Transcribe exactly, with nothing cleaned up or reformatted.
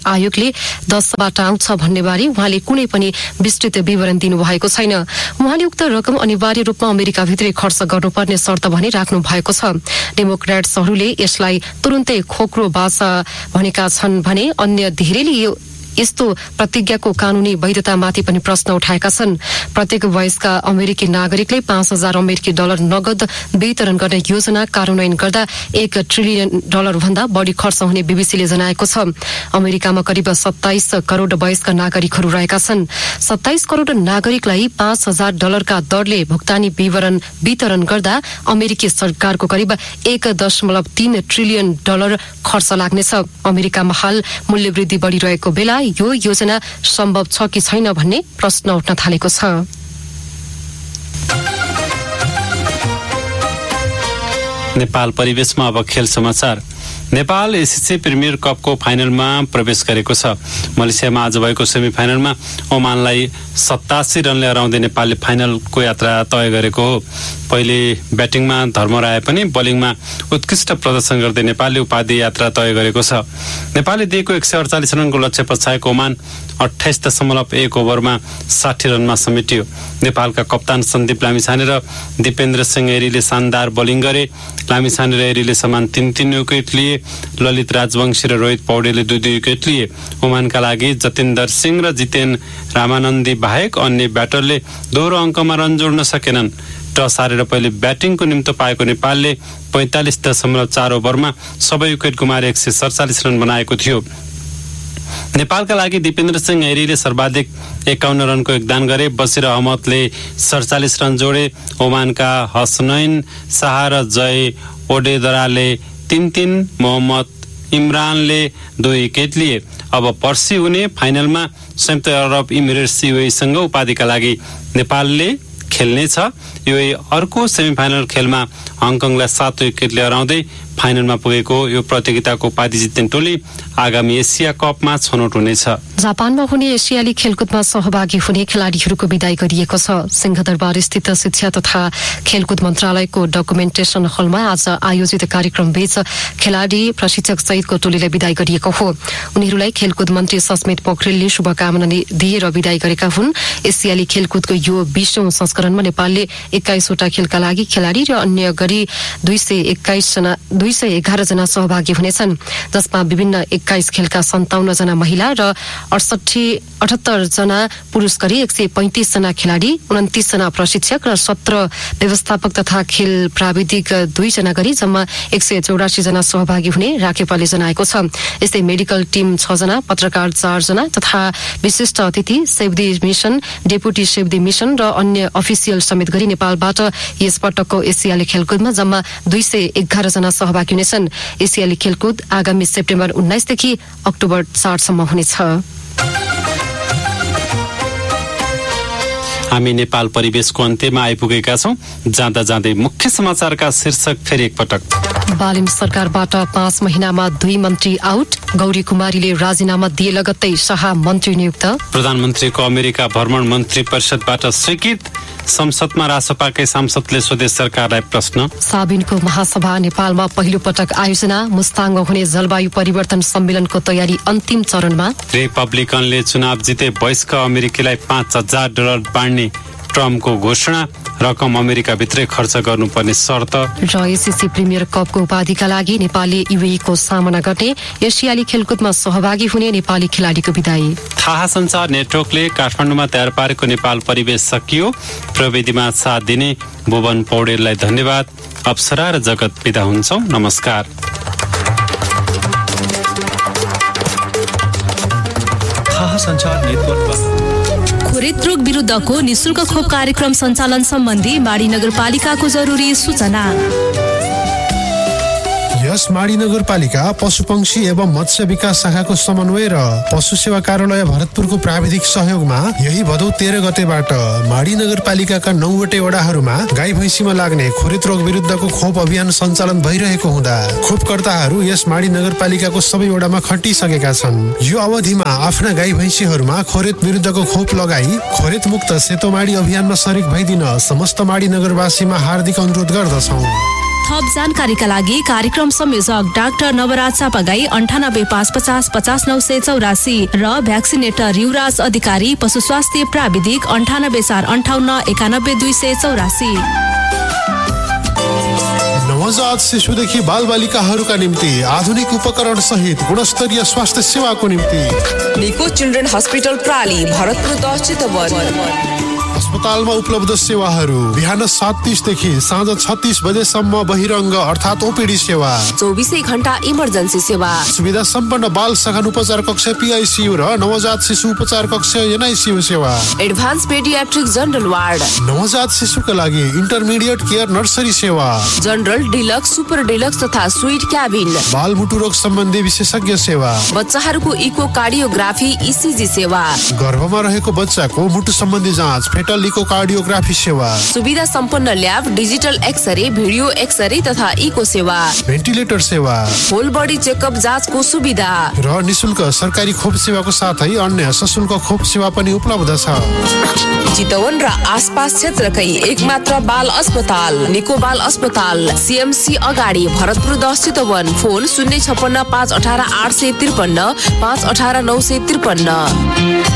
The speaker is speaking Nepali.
आयोगले दसबाट आउँछ भन्नेबारे उहाँले कुनै पनि विस्तृत विवरण दिनुभएको छैन। उहाँले उक्त रकम अनिवार्य रूपमा अमेरिकाभित्रै खर्च गर्नुपर्ने शर्त भने राख्नु भएको छ। डेमोक्रेट्सहरूले यसलाई तुरुन्तै खोक्रो बाचा भनेका छन् भने अन्य धेरैले यो यस्तो प्रतिज्ञाको कानूनी वैधतामाथि पनि प्रश्न उठाएका छन्। प्रत्येक वयस्का अमेरिकी नागरिकले पाँच हजार अमेरिकी डलर नगद वितरण गर्ने योजना कार्यान्वयन गर्दा एक ट्रिलियन डलर भन्दा बढ़ी खर्च हुने बीबीसीले जनाएको छ। अमेरिकामा करिब सत्ताइस करोड़ वयस्क नागरिकहरू रहेका छन्। सत्ताइस करोड़ नागरिकलाई पाँच हजार डलरका दरले भुक्तानी विवरण वितरण गर्दा अमेरिकी सरकारको करिब एक दशमलव तीन ट्रिलियन डलर खर्च लाग्नेछ। अमेरिकामा हाल मूल्य वृद्धि बढ़िरहेको बेला यो योजना सम्भव छ कि छैन भन्ने प्रश्न उठ्न थालेको छ। नेपाल परिवेशमा अब खेल समाचार। नेपाल एसीसी प्रिमियर कपको फाइनलमा प्रवेश गरेको छ। मलेसियामा आज भएको सेमी फाइनलमा ओमानलाई सतासी रनले हराउँदै नेपालले फाइनलको यात्रा तय गरेको हो। पहिले ब्याटिङमा धर्मराय पनि बलिङमा उत्कृष्ट प्रदर्शन गर्दै नेपालले उपाधि यात्रा तय गरेको छ। नेपालले दिएको एक सय अडचालिस रनको लक्ष्य पछाएको ओमान अठाइस दशमलव एक ओभरमा साठी रनमा समेटियो। नेपालका कप्तान सन्दीप लामिछाने र दिपेन्द्र सिंह एरीले शानदार बोलिङ गरे। लामिछाने र एरीले समान तीन तीन विकेट लिए। ललित राजवंशी र रोहित पौडेलले दुई दुई विकेट लिए। ओमानका लागि जतिन्दर सिंह र जितेन रामानन्दी बाहेक अन्य ब्याटरले दोहोरो अङ्कमा रन जोड्न सकेनन्। टस हारेर पहिले ब्याटिङको निम्तो पाएको नेपालले पैंतालिस दशमलव चार ओभरमा सबै विकेट गुमाएर एक सय सडचालिस रन बनाएको थियो। नेपालका लागि दिपेन्द्र सिंह एरीले सर्वाधिक एकाउन्न रनको योगदान गरे। बसिर अहमदले सडचालिस रन जोडे। ओमानका हसनैन शाह र जय ओडेदराले तीन तीन, मोहम्मद इमरानले दुई विकेट लिए। अब पर्सि हुने फाइनलमा संयुक्त अरब इमिरेट्स यूएईसँग उपाधिका लागि नेपालले खेल्नेछ। यूएई अर्को सेमिफाइनल खेलमा हङकङलाई सात विकेटले हराउँदै फाइनलमा पुगेको यो प्रतियोगिताको उपाधि जित्ने टोली आगामी एसिया कपमा छनौट हुनेछ। जापानमा हुने एसियाली खेलकुदमा सहभागी हुने खेलाड़ीहरूको विदाई गरिएको छ। सिंहदरबार स्थित शिक्षा तथा खेलकुद मन्त्रालयको डकुमेन्टेसन हलमा आज आयोजित कार्यक्रम बीच खेलाड़ी प्रशिक्षक सहितको टोलीलाई विदाई गरिएको हो। उनीहरूलाई खेलकुद मन्त्री सस्मित पोखरेलले शुभकामना दिएर विदाई गरेका हुन्। एसियाली खेलकुदको यो बीसौं संस्करणमा नेपालले एक्काइसवटा खेलका लागि खेलाड़ी र अन्य गरी दुई सय एक्काइस जना दुई सय एघार जना सहभागी हुनेछन्, जसमा विभिन्न एक्काइस खेलका सन्ताउन्न जना महिला र अडसठी अठहत्तर जना पुरुष गरी एक सय पैंतिस जना खेलाड़ी, उन्तिस जना प्रशिक्षक र सत्र व्यवस्थापक तथा खेल प्राविधिक दुई जना गरी जम्मा एक सय चौरासी जना सहभागी हुने राखेपाले जनाएको छ। यस्तै मेडिकल टिम छ जना, पत्रकार चार जना तथा विशिष्ट अतिथि, सेभ दी मिशन, डेपुटी सेभ दी मिशन र अन्य अफिसियल समेत गरी नेपालबाट यस पटकको एसियाली खेलकुदमा जम्मा दुई सय एघार जना सहभागी हुनेछन्। एसियाली खेलकुद आगामी सेप्टेम्बर उन्नाइसदेखि अक्टोबर चारसम्म हुनेछ। हामी नेपाल परिवेशको अन्त्यमा आइपुगेका छौं। जाँदा जाँदै मुख्य समाचारका शीर्षक फेरि एकपटक। बालिम सरकारबाट पाँच महिनामा दुई मन्त्री आउट। गौरी कुमारीले राजीनामा दिए लगत्तै शाह मन्त्री नियुक्त। प्रधानमन्त्रीको अमेरिका भ्रमण मन्त्री परिषदबाट स्वीकृत। संसदमा रासपाकै सांसदले स्वदेश सरकारलाई प्रश्न। साबिनको महासभा नेपालमा पहिलो पटक आयोजना। मुस्ताङमा हुने जलवायु परिवर्तन सम्मेलनको तयारी अन्तिम चरणमा। रिपब्लिकनले चुनाव जिते वयस्क अमेरिकीलाई पाँच हजार डलर बाँड्ने ट्रम्पको घोषणा। रकम अमेरिका भित्रै खर्च गर्नुपर्ने शर्त। र एसीसी प्रिमियर कपको उपाधिका लागि नेपालले यूएईको सामना गर्ने। एसियाली खेलकुदमा सहभागी हुने नेपाली खेलाडीको विदाई। थाहा संचार नेटवर्कले काठमाडौँमा तयार पारेको नेपाल परिवेश सकियो। प्रविधिमा साथ दिने भुवन पौडेललाई धन्यवाद। अप्सरा र जगत बिदा हुन्छौं। नमस्कार। थाहा संचार नेटवर्क हृदरोग विरुद्धको निशुल्क खोप कार्यक्रम सञ्चालन सम्बन्धी माडी नगरपालिकाको जरुरी सूचना। यस माडी नगरपालिका पशुपक्षी एवं मत्स्य विकास शाखाको समन्वय र पशु सेवा कार्यालय भरतपुरको प्राविधिक सहयोगमा यही भदौ तेह्र गतेबाट माडी नगरपालिकाका नौवटै वडाहरूमा गाई भैँसीमा लाग्ने खोरेत रोग विरुद्धको खोप अभियान सञ्चालन भइरहेको हुँदा खोपकर्ताहरू यस माडी नगरपालिकाको सबै वडामा खटिसकेका छन्। यो अवधिमा आफ्ना गाई भैँसीहरूमा खोरेत विरुद्धको खोप लगाई खोरेत मुक्त सेतो माडी अभियानमा सरिक भइदिन समस्त माडी नगरवासीमा हार्दिक अनुरोध गर्दछौँ। थप जानकारीका लागि कार्यक्रम संयोजक डाक्टर नवराज चापागाई अन्ठानब्बे पाँच पचास पचास नौ सय चौरासी र भ्याक्सिनेटर युवराज अधिकारी पशु स्वास्थ्य प्राविधिक अन्ठानब्बे चार अन्ठाउन्न एकानब्बे दुई सय चौरासी। नवजात शिशुदेखि बालबालिकाहरूका निम्ति आधुनिक उपकरण सहित गुणस्तरीय स्वास्थ्य सेवाको निम्ति निको चिल्ड्रेन हस्पिटल प्राली भरतपुर दस चितवन। अस्पतालमा उपलब्ध सेवाहरू बिहान सात तीसदेखि साँझ छत्तीस बजेसम्म बहिरङ्ग अर्थात् ओपीडी सेवा, चौबिसै घण्टा इमर्जेन्सी सेवा, सुविधा सम्पन्न बाल सघन उपचार कक्ष पीआईसीयू र नवजात शिशु उपचार कक्ष एनआईसीयू सेवा, एडभान्स पेडियाट्रिक जनरल वार्ड, नवजात शिशुका लागि इन्टरमिडिएट केयर नर्सरी सेवा, जनरल डिलक्स सुपर डिलक्स तथा स्वीट क्याबिन, बाल मुटु रोग सम्बन्धी विशेषज्ञ सेवा, बच्चाहरूको इको कार्डियोग्राफी इसिजी सेवा, गर्भमा रहेको बच्चाको मुटु सम्बन्धी जाँच फेटल इको कार्डियोग्राफी सेवा, सुविधा सम्पन्न lab, digital x-ray, video x-ray तथा इको सेवा, भेन्टिलेटर सेवा, होल बडी चेकअप जाँचको सुविधा र निशुल्क सरकारी खोप सेवाको साथै अन्य सशुल्क खोप सेवा पनि उपलब्ध छ। चितवन र आसपास क्षेत्रकै एकमात्र बाल अस्पताल निको बाल अस्पताल सीएमसी अगाडि भरतपुर दस चितवन। फोन शून्य छपन्न पाँच अठार आठ सय त्रिपन्न पाँच अठार नौ सय त्रिपन्न।